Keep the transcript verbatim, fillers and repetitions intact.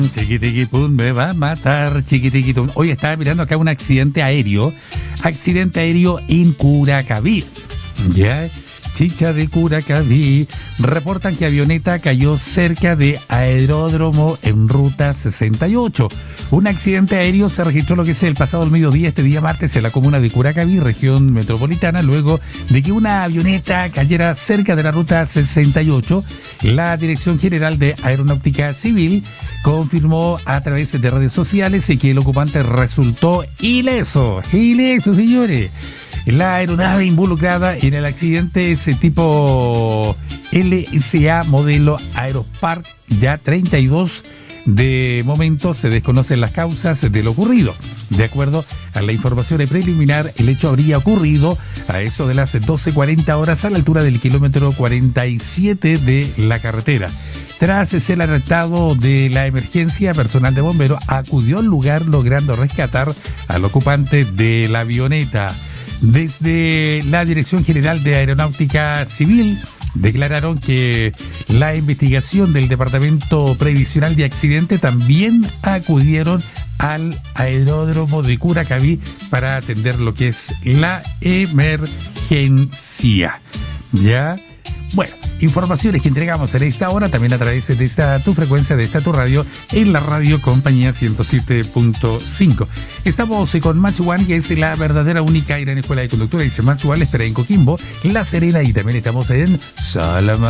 Chiquitiquipum me va a matar, chiquitiquitum. Hoy estaba mirando acá un accidente aéreo. Accidente aéreo en Curacaví. Ya, Chicha de Curacaví. Reportan que avioneta cayó cerca de aeródromo en ruta sesenta y ocho. Un accidente aéreo se registró lo que es el pasado mediodía, este día martes, en la comuna de Curacaví, región metropolitana, luego de que una avioneta cayera cerca de la ruta sesenta y ocho. La Dirección General de Aeronáutica Civil confirmó a través de redes sociales que el ocupante resultó ileso. Ileso, señores. La aeronave involucrada en el accidente es tipo L S A modelo Aerospark ya treinta y dos. De momento se desconocen las causas de lo ocurrido. De acuerdo a la información preliminar, el hecho habría ocurrido a eso de las doce cuarenta horas a la altura del kilómetro cuarenta y siete de la carretera. Tras ser alertado de la emergencia, personal de bomberos acudió al lugar logrando rescatar al ocupante de la avioneta. Desde la Dirección General de Aeronáutica Civil declararon que la investigación del Departamento Previsional de Accidente también acudieron al aeródromo de Curacaví para atender lo que es la emergencia. ¿Ya? Bueno, informaciones que entregamos en esta hora, también a través de esta tu frecuencia, de esta tu radio, en la radio Compañía ciento siete punto cinco. Estamos con Match One, que es la verdadera única gran escuela de conductura. Dice Match One, espera en Coquimbo, La Serena, y también estamos en Salamanca.